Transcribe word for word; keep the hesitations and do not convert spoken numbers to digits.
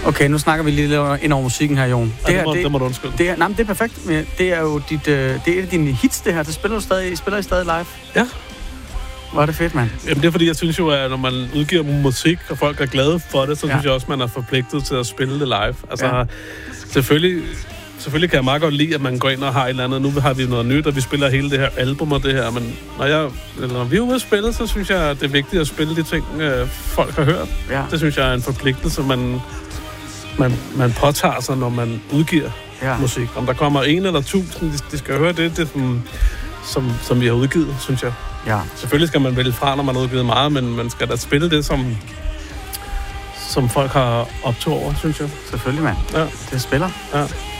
Okay, nu snakker vi lige ind over musikken her, Jon. Det, ja, det, må, det, det må du undskylde. Det er, nej, men det er perfekt. Det er jo dit, det er et af dine hits, det her. Det spiller du stadig, spiller I stadig live? Ja. Hvor er det fedt, mand. Jamen, det er fordi, jeg synes jo, at når man udgiver musik, og folk er glade for det, så ja. synes jeg også, man er forpligtet til at spille det live. Altså, ja. selvfølgelig... Selvfølgelig kan jeg meget godt lide, at man går ind og har et eller andet. Nu har vi noget nyt, og vi spiller hele det her album og det her. Men når, jeg, eller når vi er ude at spille, så synes jeg, at det er vigtigt at spille de ting, øh, folk har hørt. Ja. Det synes jeg er en forpligtelse, man, man, man påtager sig, når man udgiver ja. musik. Om der kommer en eller tusind, de, de skal høre det, det som, som, som vi har udgivet, synes jeg. Ja. Selvfølgelig skal man vælge fra, når man har udgivet meget, men man skal da spille det, som... som folk har optog over, synes jeg. Selvfølgelig, mand. Ja. Det spiller. Ja.